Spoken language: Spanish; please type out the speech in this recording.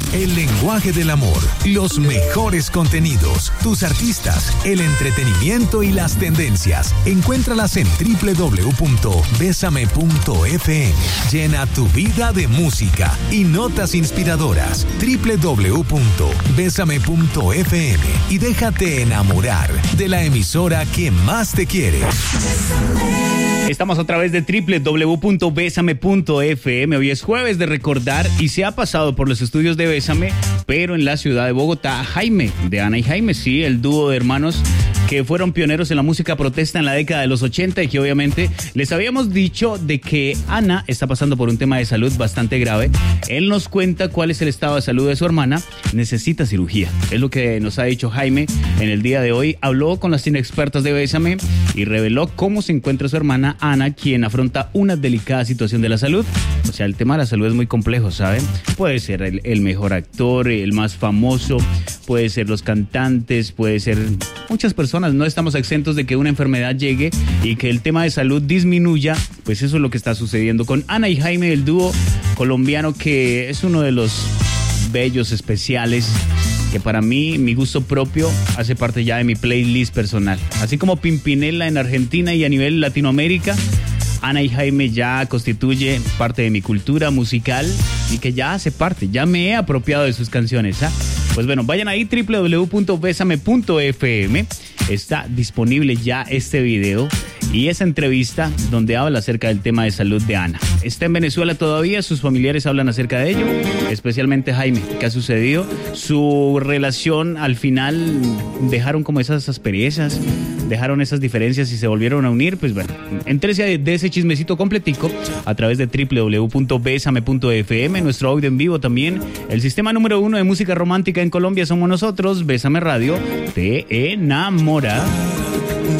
el lenguaje del amor, los mejores contenidos, tus artistas, el entretenimiento y las tendencias. Encuéntralas en www.besame.fm. Llena tu vida de música y notas inspiradoras. www.besame.fm y déjate enamorar de la emisora que más te quiere. Estamos a través de www.besame.fm. Hoy es jueves de recordar y se ha pasado por los estudios de Bésame, pero en la ciudad de Bogotá, Jaime, de Ana y Jaime, sí, el dúo de hermanos que fueron pioneros en la música protesta en la década de los 80 y que obviamente les habíamos dicho de que Ana está pasando por un tema de salud bastante grave. Él nos cuenta cuál es el estado de salud de su hermana. Necesita cirugía. Es lo que nos ha dicho Jaime en el día de hoy. Habló con las inexpertas de Bésame y reveló cómo se encuentra su hermana Ana, quien afronta una delicada situación de la salud. O sea, el tema de la salud es muy complejo, ¿saben? Puede ser el mejor actor, el más famoso, puede ser los cantantes, puede ser muchas personas. No estamos exentos de que una enfermedad llegue y que el tema de salud disminuya. Pues eso es lo que está sucediendo con Ana y Jaime, el dúo colombiano que es uno de los bellos especiales que para mí, mi gusto propio, hace parte ya de mi playlist personal. Así como Pimpinela en Argentina y a nivel Latinoamérica, Ana y Jaime ya constituye parte de mi cultura musical y que ya hace parte, ya me he apropiado de sus canciones, ¿ah? Pues bueno, vayan ahí, www.besame.fm. Está disponible ya este video y esa entrevista donde habla acerca del tema de salud de Ana. Está en Venezuela todavía, sus familiares hablan acerca de ello, especialmente Jaime. ¿Qué ha sucedido? Su relación al final dejaron como esas asperezas, dejaron esas diferencias y se volvieron a unir. Pues bueno, entrése de ese chismecito completico a través de www.besame.fm, nuestro audio en vivo también. El sistema número 1 de música romántica en Colombia somos nosotros. Bésame Radio te enamora.